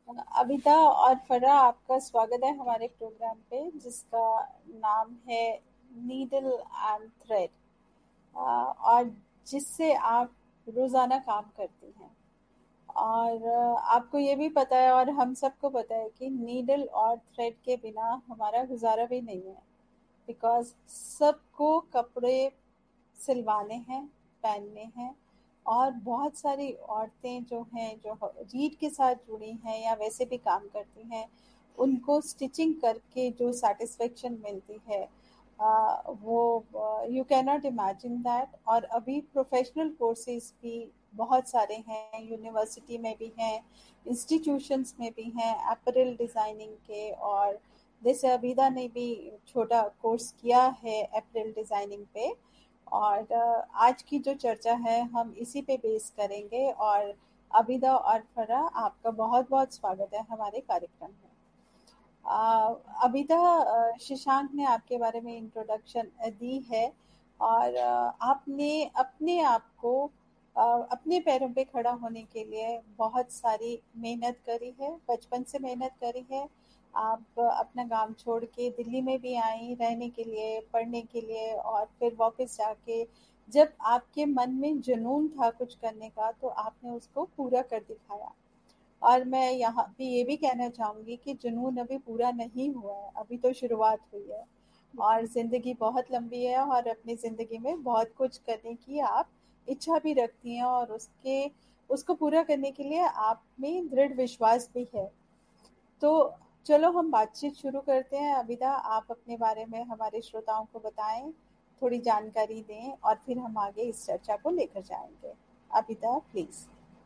अबिता और फरा, आपका स्वागत है हमारे प्रोग्राम पे जिसका नाम है नीडल एंड थ्रेड, और जिससे आप रोज़ाना काम करती हैं। और आपको ये भी पता है और हम सबको पता है कि नीडल और थ्रेड के बिना हमारा गुजारा भी नहीं है। बिकॉज सबको कपड़े सिलवाने हैं, पहनने हैं। और बहुत सारी औरतें जो हैं, जो रीड के साथ जुड़ी हैं या वैसे भी काम करती हैं, उनको स्टिचिंग करके जो सेटिस्फेक्शन मिलती है, वो you can not imagine that. और अभी प्रोफेशनल कोर्सेज भी बहुत सारे हैं, यूनिवर्सिटी में भी हैं, इंस्टीट्यूशंस में भी हैं अपरेल डिज़ाइनिंग के। और जैसे अबिदा ने भी छोटा कोर्स किया है अपरेल डिज़ाइनिंग पे। और आज की जो चर्चा है हम इसी पे बेस करेंगे। और अबिदा और फरा, आपका बहुत बहुत स्वागत है हमारे कार्यक्रम में। अबिदा, शशांक ने आपके बारे में इंट्रोडक्शन दी है। और आपने अपने आप को अपने पैरों पे खड़ा होने के लिए बहुत सारी मेहनत करी है, बचपन से मेहनत करी है। आप अपना गांव छोड़ के दिल्ली में भी आई रहने के लिए, पढ़ने के लिए, और फिर वापस जाके जब आपके मन में जुनून था कुछ करने का तो आपने उसको पूरा कर दिखाया। और मैं यहाँ पे ये भी कहना चाहूंगी कि जुनून अभी पूरा नहीं हुआ है, अभी तो शुरुआत हुई है। और जिंदगी बहुत लंबी है और अपनी जिंदगी में बहुत कुछ करने की आप इच्छा भी रखती हैं, और उसको पूरा करने के लिए आप में दृढ़ विश्वास भी है। तो चलो हम बातचीत शुरू करते हैं। अबिदा, आप अपने बारे में हमारे श्रोताओं को बताएं, थोड़ी जानकारी दें, और फिर हम आगे इस चर्चा को लेकर जाएंगे। अबिदा, प्लीज।